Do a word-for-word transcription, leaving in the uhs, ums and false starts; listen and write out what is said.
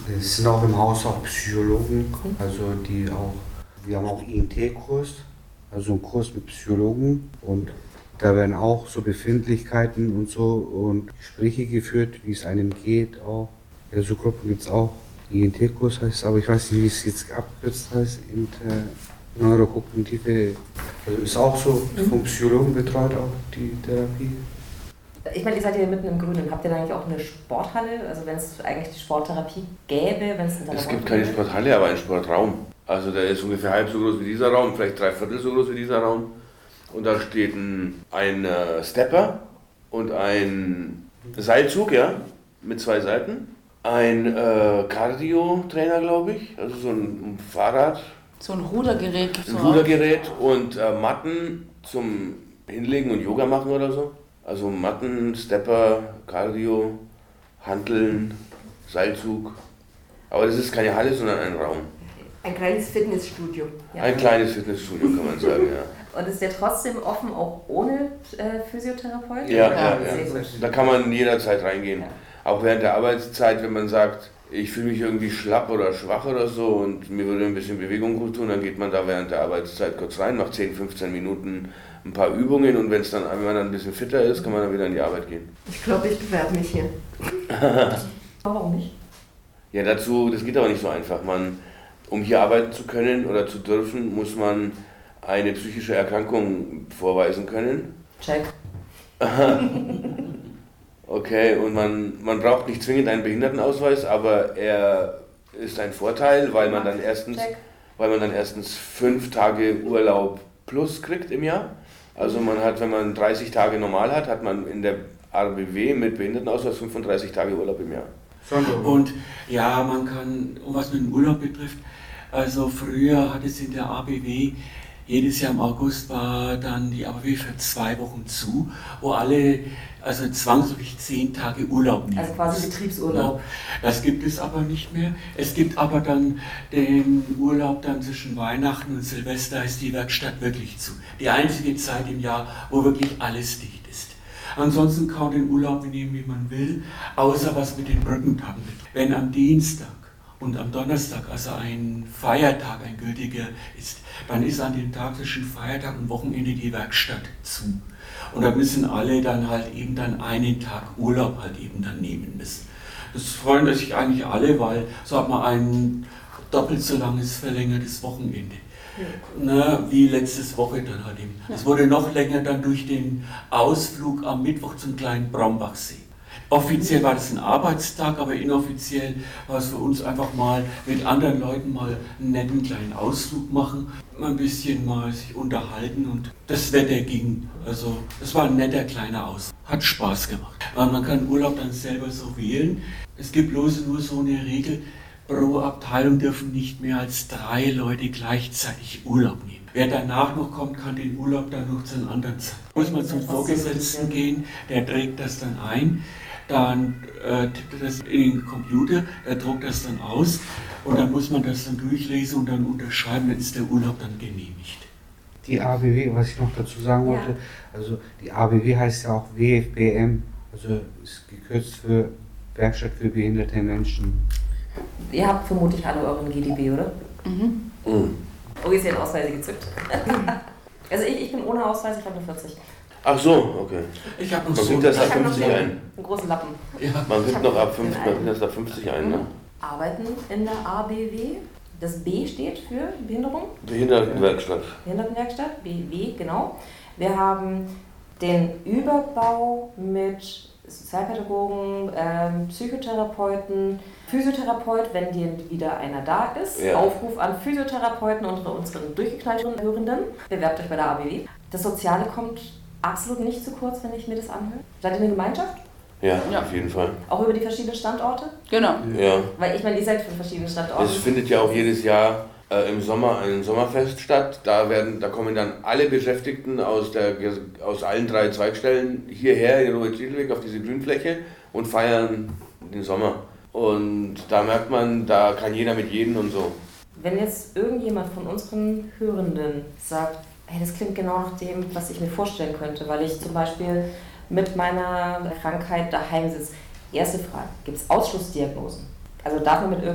Es sind auch im Haus auch Psychologen, also die auch, wir haben auch I N T-Kurs, also einen Kurs mit Psychologen und da werden auch so Befindlichkeiten und so und Gespräche geführt, wie es einem geht auch. Ja, so Gruppen gibt es auch. I N T-Kurs heißt es, aber ich weiß nicht, wie es jetzt abgekürzt heißt. Inter Neurokognitive, also ist auch so vom Psychologen betreut, auch die Therapie. Ich meine, ihr seid ja mitten im Grünen. Habt ihr da eigentlich auch eine Sporthalle? Also wenn es eigentlich die Sporttherapie gäbe, wenn es in Es gibt keine Sporthalle, aber einen Sportraum. Also der ist ungefähr halb so groß wie dieser Raum, vielleicht drei Viertel so groß wie dieser Raum. Und da steht ein, ein äh, Stepper und ein Seilzug, ja, mit zwei Seiten. Ein äh, Cardio-Trainer, glaube ich, also so ein, ein Fahrrad. So ein Rudergerät. Ein Rudergerät und äh, Matten zum Hinlegen und Yoga machen oder so. Also Matten, Stepper, Cardio, Hanteln, Seilzug. Aber das ist keine Halle, sondern ein Raum. Ein kleines Fitnessstudio. Ja. Ein kleines Fitnessstudio, kann man sagen, ja. Und ist der trotzdem offen, auch ohne äh, Physiotherapeut? Ja, ja, ja. Da kann man jederzeit reingehen. Ja. Auch während der Arbeitszeit, wenn man sagt, ich fühle mich irgendwie schlapp oder schwach oder so und mir würde ein bisschen Bewegung gut tun, dann geht man da während der Arbeitszeit kurz rein, macht zehn, fünfzehn Minuten ein paar Übungen und wenn es dann, wenn man dann ein bisschen fitter ist, kann man dann wieder in die Arbeit gehen. Ich glaube, ich bewerbe mich hier. Warum nicht? Ja, dazu, das geht aber nicht so einfach. Man, um hier arbeiten zu können oder zu dürfen, muss man eine psychische Erkrankung vorweisen können. Check. Okay, und man, man braucht nicht zwingend einen Behindertenausweis, aber er ist ein Vorteil, weil man dann erstens, weil man dann erstens fünf Tage Urlaub plus kriegt im Jahr. Also man hat, wenn man dreißig Tage normal hat, hat man in der A B W mit Behindertenausweis fünfunddreißig Tage Urlaub im Jahr. Und ja, man kann, was mit dem Urlaub betrifft, also früher hat es in der A B W, jedes Jahr im August war dann die A B W für zwei Wochen zu, wo alle also zwangsläufig zehn Tage Urlaub nehmen. Also quasi Betriebsurlaub. Das gibt es aber nicht mehr. Es gibt aber dann den Urlaub dann zwischen Weihnachten und Silvester, ist die Werkstatt wirklich zu. Die einzige Zeit im Jahr, wo wirklich alles dicht ist. Ansonsten kann man den Urlaub nehmen, wie man will, außer was mit den Brückentagen betrifft. Wenn am Dienstag und am Donnerstag, also ein Feiertag, ein gültiger ist, dann ist an dem Tag zwischen Feiertag und Wochenende die Werkstatt zu. Und da müssen alle dann halt eben dann einen Tag Urlaub halt eben dann nehmen müssen. Das freuen sich eigentlich alle, weil so hat man ein doppelt so langes verlängertes Wochenende. Ja. Na, wie letztes Woche dann halt eben. Es wurde noch länger dann durch den Ausflug am Mittwoch zum kleinen Braumbachsee. Offiziell war das ein Arbeitstag, aber inoffiziell war es für uns einfach mal mit anderen Leuten mal einen netten kleinen Ausflug machen, mal ein bisschen mal sich unterhalten und das Wetter ging. Also es war ein netter kleiner Ausflug, hat Spaß gemacht. Aber man kann Urlaub dann selber so wählen. Es gibt bloß nur so eine Regel, pro Abteilung dürfen nicht mehr als drei Leute gleichzeitig Urlaub nehmen. Wer danach noch kommt, kann den Urlaub dann noch zu einem anderen Zeit. Muss man zum Vorgesetzten gehen, der trägt das dann ein. Dann äh, tippt er das in den Computer, er druckt das dann aus und dann muss man das dann durchlesen und dann unterschreiben, dann ist der Urlaub dann genehmigt. Die A B W, was ich noch dazu sagen wollte, ja. Also die A B W heißt ja auch W F B M, also ist gekürzt für Werkstatt für behinderte Menschen. Ihr habt vermutlich alle euren G D B, oder? Mhm. Mhm. Oh, ihr seid Ausweise gezückt. Also ich, ich bin ohne Ausweis, ich habe nur vierzig. Ach so, okay. Ich habe noch Man so kriegt das ab Ich hab noch fünfzig einen, ein. einen großen Lappen. Ja. Man kriegt hab noch ab den fünfzig, man kriegt das ab fünfzig ein, ne? Arbeiten in der A B W. Das B steht für Behinderung. Behindertenwerkstatt. Behindertenwerkstatt, B W, genau. Wir haben den Überbau mit Sozialpädagogen, ähm, Psychotherapeuten, Physiotherapeut, wenn dir wieder einer da ist. Ja. Aufruf an Physiotherapeuten unter unseren durchgeknallten Hörenden. Bewerbt euch bei der A B W. Das Soziale kommt absolut nicht zu kurz, wenn ich mir das anhöre. Seid ihr eine Gemeinschaft? Ja, ja, auf jeden Fall. Auch über die verschiedenen Standorte? Genau. Ja. Weil ich meine, ihr seid von verschiedenen Standorten. Es findet ja auch jedes Jahr äh, im Sommer ein Sommerfest statt. Da, werden, da kommen dann alle Beschäftigten aus, der, aus allen drei Zweigstellen hierher in Robert-Schiedelweg auf diese Grünfläche und feiern den Sommer. Und da merkt man, da kann jeder mit jedem und so. Wenn jetzt irgendjemand von unseren Hörenden sagt, hey, das klingt genau nach dem, was ich mir vorstellen könnte, weil ich zum Beispiel mit meiner Krankheit daheim sitze. Erste Frage, gibt es Ausschlussdiagnosen? Also darf man mit